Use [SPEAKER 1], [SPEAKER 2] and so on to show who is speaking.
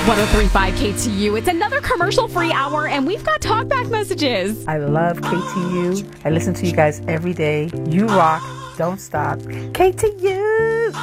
[SPEAKER 1] 1035 KTU. It's another commercial-free hour, and we've got talkback messages.
[SPEAKER 2] I love KTU. I listen to you guys every day. You rock. Don't stop. KTU.